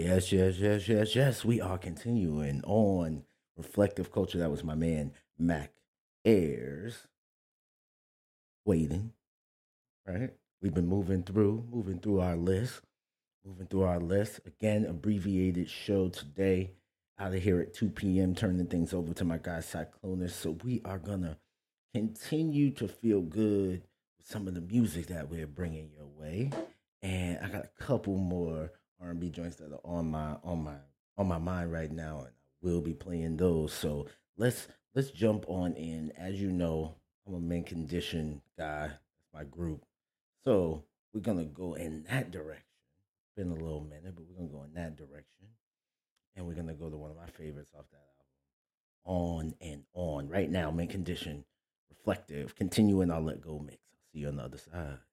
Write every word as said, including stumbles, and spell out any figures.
Yes, yes, yes, yes, yes. We are continuing on reflective culture. That was my man Mac Ayers waiting, right? We've been moving through, moving through our list, moving through our list. Again, abbreviated show today. Out of here at two p m, turning things over to my guy Cyclonus. So we are gonna continue to feel good with some of the music that we're bringing your way, and I got a couple more R and B joints that are on my on my on my mind right now, and I will be playing those. So let's let's jump on in. As you know, I'm a mint condition guy. That's my group. So we're gonna go in that direction. Been a little minute, but we're gonna go in that direction, and we're gonna go to one of my favorites off that album, On and On. Right now, mint condition, reflective. Continuing our let go mix. I'll see you on the other side.